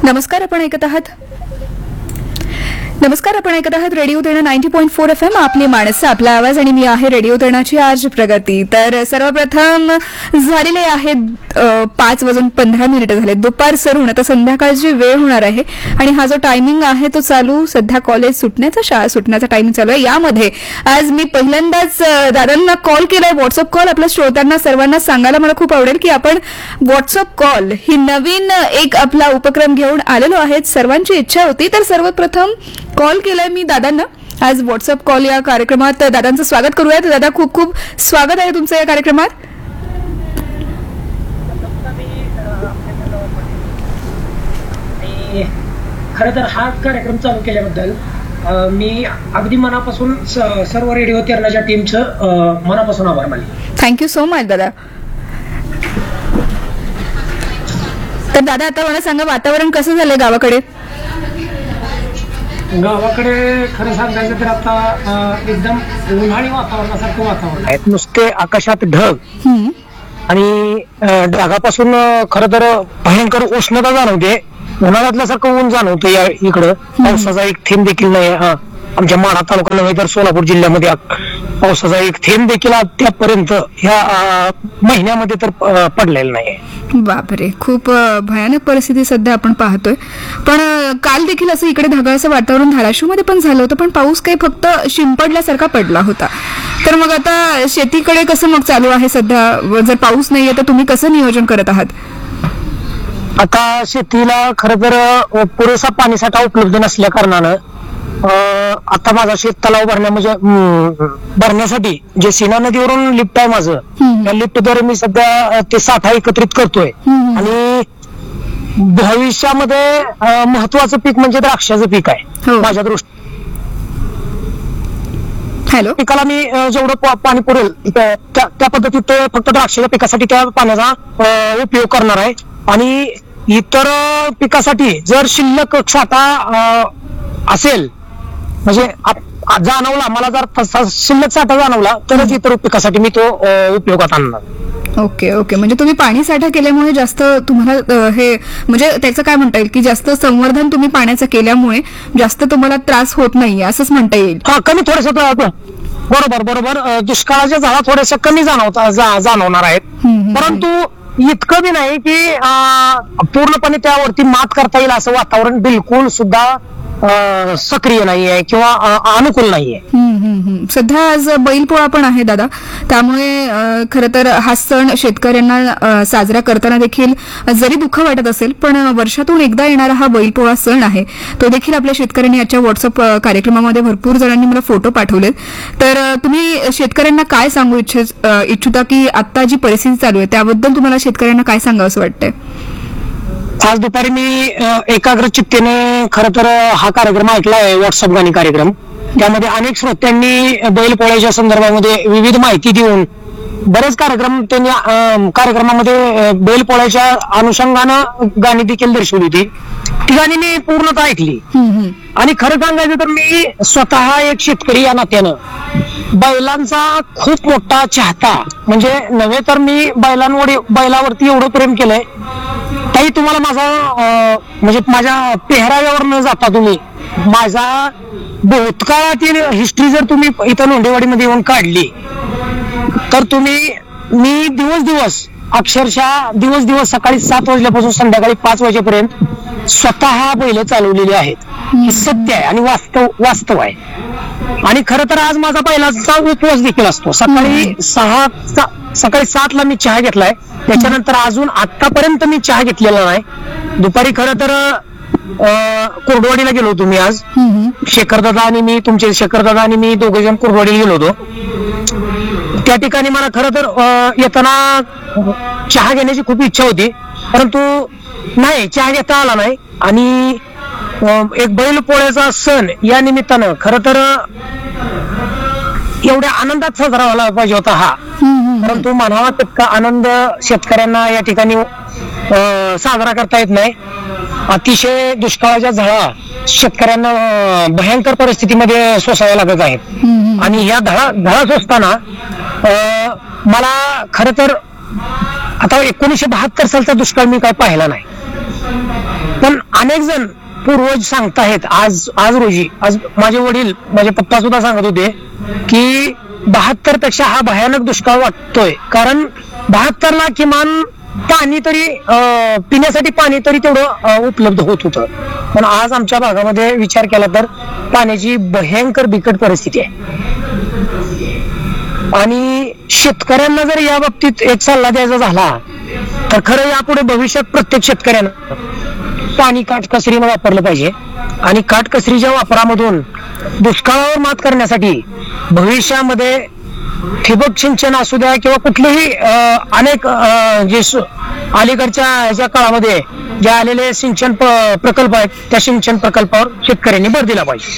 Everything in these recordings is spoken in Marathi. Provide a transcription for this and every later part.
नमस्कार, आपण ऐकत आहात रेडिओ देणा 90.4 FM. आपली माणसं, आपला आवाज, आणि मी आहे रेडिओ देणाची आज प्रगती. तर सर्वप्रथम झालेले आहेत 5:15 झाले, दुपार सरून आता संध्याकाळची वेळ होणार आहे. आणि हा जो टायमिंग आहे तो चालू सध्या कॉलेज सुटण्याचा, शाळा सुटण्याचा टायमिंग चालू आहे. यामध्ये आज मी पहिल्यांदाच दादांना कॉल केलाय, व्हॉट्सअप कॉल. आपल्या श्रोत्यांना सर्वांना सांगायला मला खूप आवडेल की आपण व्हॉट्सअप कॉल ही नवीन एक आपला उपक्रम घेऊन आलेलो आहेत. सर्वांची इच्छा होती, तर सर्वप्रथम कॉल केलाय मी दादांना आज व्हॉट्सअप कॉल या कार्यक्रमात. दादांचं स्वागत करूयात. दादा, खूप खूप स्वागत आहे तुमचं या कार्यक्रमात. खरं तर हा कार्यक्रम चालू केल्याबद्दल मी अगदी मनापासून सर्व रेडिओ तेरणाच्या टीमचं मनापासून आभार मानले. थँक्यू सो मच दादा. तर दादा, आता मला सांगा, वातावरण कसं झालंय गावाकडे? गावाकडे खरं सांगायचं तर आता एकदम उन्हाळी वातावरणासारखं वातावरण आहे. नुसते आकाशात ढग आणि ढगापासून खरं तर भयंकर उष्णता जाणवते. उन्हाळ्यातल्यासारखं ऊन जाणवतं या इकडं. पावसाचा एक थेंब देखील नाही. आमच्या माढा तालुका नव्हे तर सोलापूर जिल्ह्यामध्ये पावसाचा एक थेंब देखील आतापर्यंत ह्या महिन्यामध्ये तर पडलेला नाही. बापरे, खूप भयानक परिस्थिती सध्या आपण पाहतोय. पण काल देखील असं इकडे ढगाळचं वातावरण धाराशिवमध्ये पण झालं होतं, पण पाऊस काही फक्त शिंपडल्यासारखा पडला होता. तर मग आता शेतीकडे कसं मग चालू आहे सध्या? जर पाऊस नाहीये तर तुम्ही कसं नियोजन करत आहात? आता शेतीला खरं तर पुरेसा पाणीसाठा उपलब्ध नसल्या कारणानं आता माझा शेततलाव भरण्यासाठी जे सीना नदीवरून लिफ्ट आहे माझं, त्या लिफ्टद्वारे मी सध्या ते साठा एकत्रित करतोय. आणि भविष्यामध्ये महत्वाचं पीक म्हणजे द्राक्षाचं पीक आहे माझ्या दृष्टीने. पिकाला मी जेवढं पाणी पुरेल त्या पद्धतीत फक्त द्राक्षाच्या पिकासाठी त्या पाण्याचा उपयोग करणार आहे. आणि इतर पिकासाठी जर शिल्लक साठा असेल, म्हणजे जाणवला मला, जर शिल्लक साठा जाणवला तरच इतर पिकासाठी मी तो उपयोगात आणणार. Okay okay. म्हणजे तुम्ही पाणी साठा केल्यामुळे जास्त तुम्हाला हे, म्हणजे त्याचं काय म्हणता येईल की जास्त संवर्धन तुम्ही पाण्याचं केल्यामुळे जास्त तुम्हाला त्रास होत नाहीये असंच म्हणता येईल. हा, कमी थोडस. बरोबर. दुष्काळाच्या झाडा थोड्याशा कमी जाणवणार आहेत, परंतु इतकं बी नाही की पूर्णपणे त्यावरती मात करता येईल असं वातावरण बिलकुल सुद्धा सक्रिय नाहीये किंवा अनुकूल नाहीये. सध्या आज बैलपोळा पण आहे दादा, त्यामुळे खरं तर हा सण शेतकऱ्यांना साजरा करताना देखील जरी दुःख वाटत असेल, पण वर्षातून एकदा येणारा हा बैलपोळा सण आहे, तो देखील आपल्या शेतकऱ्यांनी आजच्या व्हॉट्सअप कार्यक्रमामध्ये भरपूर जणांनी मला फोटो पाठवलेत. तर तुम्ही शेतकऱ्यांना काय सांगू इच्छिता की आता जी परिस्थिती चालू आहे त्याबद्दल तुम्हाला शेतकऱ्यांना काय सांगावं असं वाटतंय? आज दुपारी मी एकाग्र चित्तेने खरं तर हा कार्यक्रम ऐकला आहे, व्हॉट्सअप गाणी कार्यक्रम. त्यामध्ये अनेक श्रोत्यांनी बैलपोळ्याच्या संदर्भामध्ये विविध माहिती देऊन बरेच कार्यक्रमामध्ये बैलपोळ्याच्या अनुषंगानं गाणी देखील दर्शवली होती. ती गाणी मी पूर्णतः ऐकली. आणि खरं सांगायचं तर मी स्वतः एक शेतकरी या नात्यानं बैलांचा खूप मोठा चाहता, म्हणजे नव्हे तर मी बैलावरती एवढं प्रेम केलंय. ताई, तुम्हाला माझा म्हणजे माझ्या पेहराव्यावर न जाता तुम्ही माझा भूतकाळातील हिस्ट्री जर तुम्ही इथं नोंदेवाडीमध्ये येऊन काढली तर मी अक्षरशः दिवस सकाळी 7 वाजल्यापासून संध्याकाळी 5 वाजेपर्यंत स्वतः बैल चालवलेली आहेत. हे सत्य आहे आणि वास्तव आहे. आणि खरं तर आज माझा बैलाचा उपवास देखील असतो. सकाळी 7ला मी चहा घेतलाय, त्याच्यानंतर अजून आतापर्यंत मी चहा घेतलेला नाही. दुपारी खरं तर कुर्डवाडीला गेलो होतो मी आज. शेखरदादा आणि मी दोघे जण कुर्डवाडीला गेलो होतो. त्या ठिकाणी मला खरं तर येताना चहा घेण्याची खूप इच्छा होती, परंतु नाही, चहा घेता आला नाही. आणि एक बैलपोळ्याचा सण या निमित्तानं खरं तर एवढ्या आनंदात साजरा व्हायला पाहिजे होता हा, परंतु म्हणावा तितका आनंद शेतकऱ्यांना या ठिकाणी साजरा करता येत नाही. अतिशय दुष्काळाच्या झळा शेतकऱ्यांना भयंकर परिस्थितीमध्ये सोसाव्या लागत आहेत. आणि या झळा सोसताना मला खरं तर आता 1972 सालचा दुष्काळ मी काय पाहिला नाही. पण अनेक जण पूर्वज सांगताहेत आज आज रोजी आज माझे वडील माझे पप्पा सुद्धा सांगत होते की 72 पेक्षा हा भयानक दुष्काळ वाटतोय, कारण 72ला किमान पाणी तरी पिण्यासाठी पाणी तरी तेवढं उपलब्ध होत होतं. पण आज आमच्या भागामध्ये विचार केला तर पाण्याची भयंकर बिकट परिस्थिती आहे. आणि शेतकऱ्यांना जर या बाबतीत एक सल्ला द्यायचा झाला तर खरं यापुढे भविष्यात प्रत्येक शेतकऱ्यांना पाणी काटकसरीने वापरलं पाहिजे. आणि काटकसरीच्या वापरामधून दुष्काळावर मात करण्यासाठी भविष्यामध्ये ठिबक सिंचन असू द्या किंवा कुठलेही अनेक जे अलीकडच्या ह्याच्या काळामध्ये जे आलेले सिंचन प्रकल्प आहेत त्या सिंचन प्रकल्पावर शेतकऱ्यांनी भर दिला पाहिजे.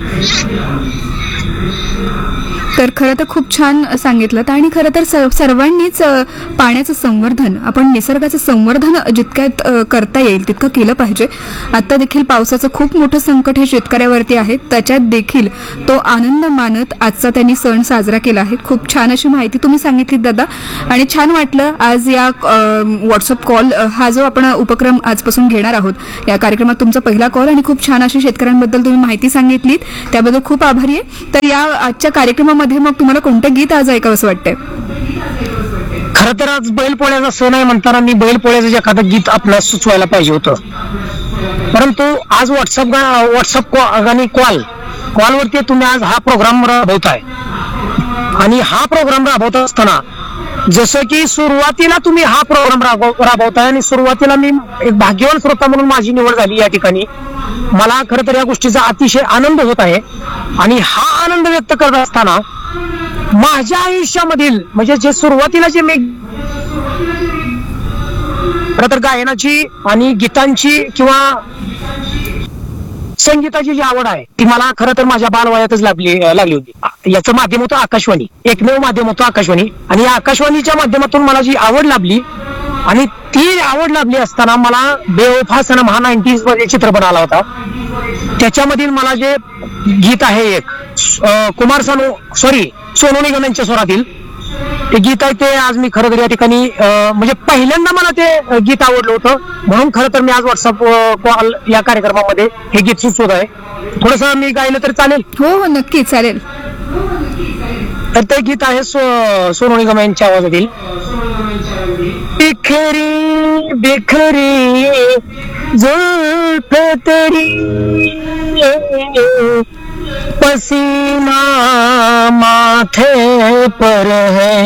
तर खरं तर खूप छान सांगितलं. आणि खरं तर सर्वांनीच पाण्याचं संवर्धन, आपण निसर्गाचं संवर्धन जितक्यात करता येईल तितकं केलं पाहिजे. आता देखील पावसाचं खूप मोठं संकट हे शेतकऱ्यावरती आहे, त्याच्यात देखील तो आनंद मानत आजचा त्यांनी सण साजरा केला आहे. खूप छान अशी माहिती तुम्ही सांगितलीत दादा, आणि छान वाटलं आज या व्हॉट्सअप कॉल हा जो आपण उपक्रम आजपासून घेणार आहोत या कार्यक्रमात तुमचा पहिला कॉल, आणि खूप छान अशी शेतकऱ्यांबद्दल तुम्ही माहिती सांगितलीत त्याबद्दल खूप आभारी आहे. तर या आजच्या कार्यक्रमामध्ये मग तुम्हाला कोणतं गीत आज ऐकावं असं वाटतंय? खरं तर आज बैलपोळ्याचा सण आहे म्हणताना मी बैलपोळ्याचं एखादं गीत आपल्याला सुचवायला पाहिजे होतं, परंतु आज व्हॉट्सअप आणि कॉलवरती तुम्ही आज हा प्रोग्राम राबवताय. आणि हा प्रोग्राम राबवत असताना जसं की सुरुवातीला तुम्ही हा प्रोग्राम राबवताय आणि सुरुवातीला मी एक भाग्यवान श्रोता म्हणून माझी निवड झाली या ठिकाणी, मला खरं तर या गोष्टीचा अतिशय आनंद होत आहे. आणि हा आनंद व्यक्त करत असताना माझ्या आयुष्यामधील म्हणजे जे सुरुवातीला जे मी खरं तर गायनाची आणि गीतांची किंवा संगीताची जी आवड आहे ती मला खरं तर माझ्या बालवयातच लागली होती. याचं माध्यम होतं आकाशवाणी, एकमेव माध्यम होतं आकाशवाणी. आणि या आकाशवाणीच्या माध्यमातून मला जी आवड लाभली आणि ती आवड लाभली असताना मला बेवफा सनम हा 90s मध्ये चित्रपट आला होता. त्याच्यामधील मला जे गीत आहे एक सोनू निगम यांच्या स्वरातील ते गीत आहे, ते आज मी खरं तर या ठिकाणी म्हणजे पहिल्यांदा मला ते गीत आवडलं होतं, म्हणून खरं तर मी आज व्हॉट्सअप कॉल या कार्यक्रमामध्ये हे गीत सुचवत आहे. थोडस मी गायलं तर चालेल? हो हो नक्की चालेल. तर ते गीत आहे सोनू निगम यांच्या आवाजातील. बिखरी बिखरी जुल्फ तेरी पसीना माथे पर है